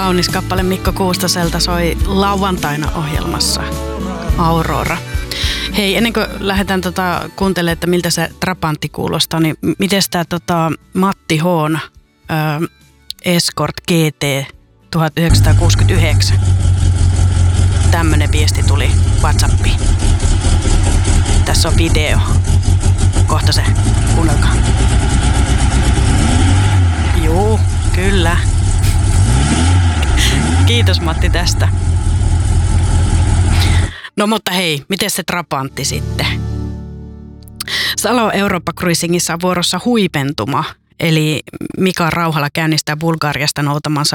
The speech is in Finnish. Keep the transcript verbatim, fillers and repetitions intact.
Kaunis kappale Mikko Kuustoselta soi lauantaina ohjelmassa Aurora. Hei, ennen kuin lähdetään tota, kuuntelemaan, että miltä se trapantti kuulostaa, niin miten tämä tota, Matti H:n ö, Escort G T tuhatyhdeksänsataakuusikymmentäyhdeksän? Tämmönen viesti tuli WhatsAppiin. Tässä on video. Kohta se, kuunnelkaa. Juu, kyllä. Kiitos Matti tästä. No mutta hei, miten se trapantti sitten? Salo Eurooppa Cruisingissa on vuorossa huipentuma, eli Mika Rauhala käynnistää Bulgariasta noutamansa